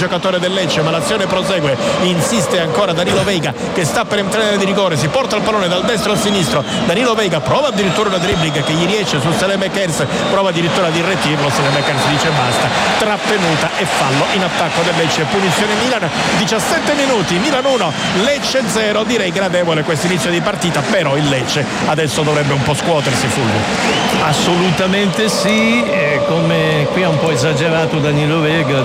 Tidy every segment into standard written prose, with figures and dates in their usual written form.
giocatore del Lecce, ma l'azione prosegue, insiste ancora Danilo Veiga che sta per entrare di rigore, si porta il pallone dal destro al sinistro, Danilo Veiga prova addirittura una dribbling che gli riesce su Saelemaekers, prova addirittura ad irretirlo, Saelemaekers dice basta, trattenuta e fallo in attacco del Lecce, punizione Milan, 17 minuti, Milan 1, Lecce 0, direi gradevole questo inizio di partita, però il Lecce adesso dovrebbe un po' scuotersi, Fulvio. Assolutamente sì, come qui ha un po' esagerato Danilo Veiga,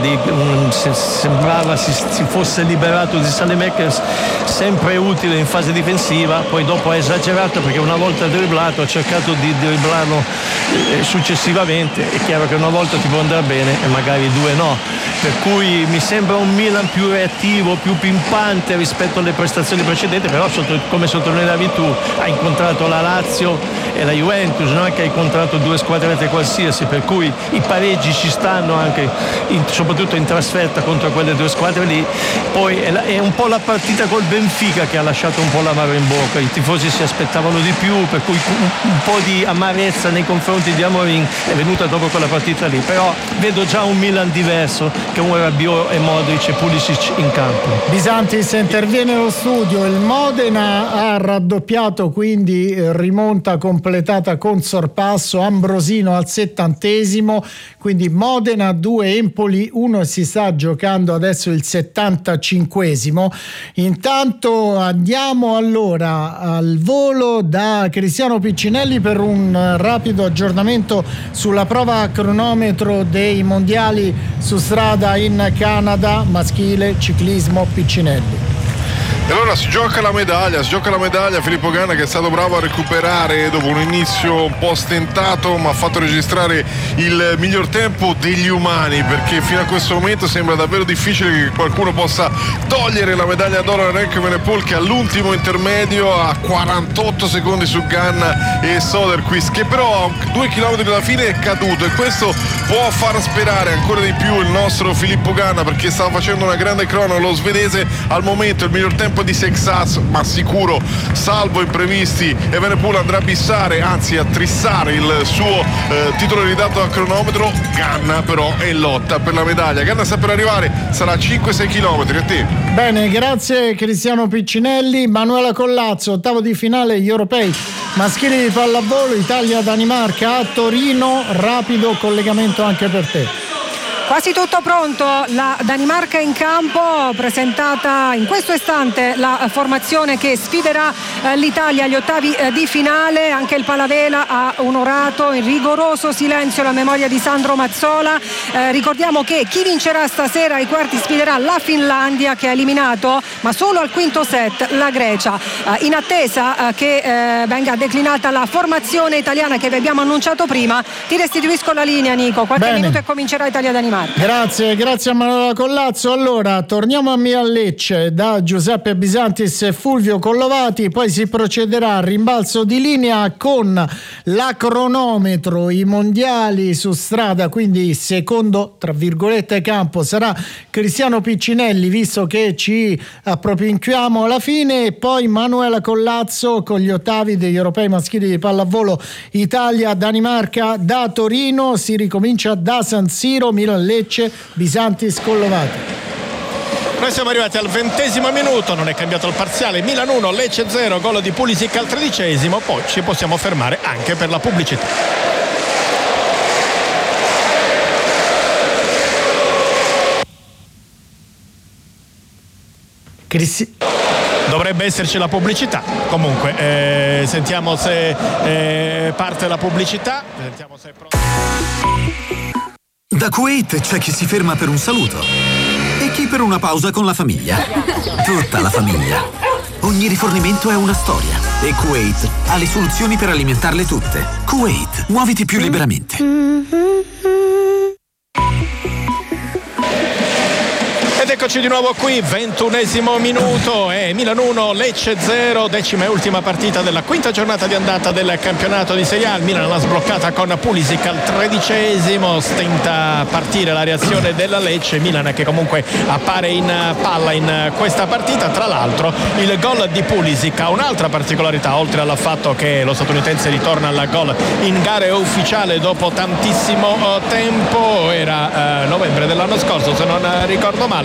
sembrava si fosse liberato di Saelemaekers, sempre utile in fase difensiva, poi dopo ha esagerato perché una volta dribblato ha cercato di dribblarlo successivamente, è chiaro che una volta ti può andare bene e magari due no, per cui mi sembra un Milan più reattivo, più pimpante rispetto alle prestazioni precedenti, però come sottolineavi tu ha incontrato la Lazio e la Juventus, non è che ha incontrato due squadrette qualsiasi, per cui i pareggi ci stanno anche soprattutto in trasferta contro quelle due squadre lì. Poi è un po' la partita col Benfica che ha lasciato un po' l'amaro in bocca, i tifosi si aspettavano di più, per cui un po' di amarezza nei confronti di Amorim è venuta dopo quella partita lì, però vedo già un Milan diverso, che un Rabiot e Modric e Pulisic in campo. Bisantis interviene allo studio, il Modena ha raddoppiato, quindi rimonta completata con sorpasso, Ambrosino al 70°, quindi Modena 2, Empoli 1, si sta giocando adesso il 75°. Intanto andiamo allora al volo da Cristiano Piccinelli per un rapido aggiornamento sulla prova a cronometro dei mondiali su strada in Canada, maschile, ciclismo. Piccinelli. E allora si gioca la medaglia Filippo Ganna, che è stato bravo a recuperare dopo un inizio un po' stentato, ma ha fatto registrare il miglior tempo degli umani, perché fino a questo momento sembra davvero difficile che qualcuno possa togliere la medaglia d'oro a Remco Evenepoel, che all'ultimo intermedio a 48 secondi su Ganna e Soderquist, che però a 2 chilometri dalla fine è caduto, e questo può far sperare ancora di più il nostro Filippo Ganna, perché stava facendo una grande crono, lo svedese al momento il miglior tempo di Sexas, ma sicuro salvo imprevisti Evenepoel andrà a bissare, anzi a trissare il suo titolo ridato a cronometro. Ganna però è in lotta per la medaglia, Ganna sta per arrivare, sarà 5-6 chilometri. A te. Bene, grazie Cristiano Piccinelli. Manuela Collazzo, ottavo di finale gli europei maschili di pallavolo, Italia-Danimarca a Torino, rapido collegamento anche per te. Quasi tutto pronto, la Danimarca in campo, presentata in questo istante la formazione che sfiderà l'Italia agli ottavi di finale. Anche il Palavela ha onorato in rigoroso silenzio la memoria di Sandro Mazzola. Ricordiamo che chi vincerà stasera ai quarti sfiderà la Finlandia, che ha eliminato, ma solo al quinto set, la Grecia. In attesa che venga declinata la formazione italiana che vi abbiamo annunciato prima, ti restituisco la linea, Nico. Qualche minuto e comincerà Italia-Danimarca. Grazie a Manuela Collazzo. Allora torniamo a Milan Lecce da Giuseppe Bisantis e Fulvio Collovati, poi si procederà al rimbalzo di linea con la cronometro, i mondiali su strada, quindi secondo tra virgolette campo sarà Cristiano Piccinelli, visto che ci appropinquiamo alla fine, e poi Manuela Collazzo con gli ottavi degli europei maschili di pallavolo Italia-Danimarca da Torino. Si ricomincia da San Siro, Milan Lecce, Bisantis Collovati. Noi siamo arrivati al 20° minuto, non è cambiato il parziale, Milan 1, Lecce 0, gol di Pulisic al 13°, poi ci possiamo fermare anche per la pubblicità. Dovrebbe esserci la pubblicità, comunque sentiamo se parte la pubblicità, sentiamo se è pronto. Da Kuwait c'è chi si ferma per un saluto e chi per una pausa con la famiglia. Tutta la famiglia. Ogni rifornimento è una storia e Kuwait ha le soluzioni per alimentarle tutte. Kuwait, muoviti più liberamente. Ed eccoci di nuovo qui, 21° minuto, Milan 1, Lecce 0, 10ª e ultima partita della quinta giornata di andata del campionato di Serie A. Il Milan l'ha sbloccata con Pulisic al 13°, stenta a partire la reazione della Lecce, Milan che comunque appare in palla in questa partita. Tra l'altro il gol di Pulisic ha un'altra particolarità, oltre al fatto che lo statunitense ritorna al gol in gare ufficiale dopo tantissimo tempo, era novembre dell'anno scorso se non ricordo male.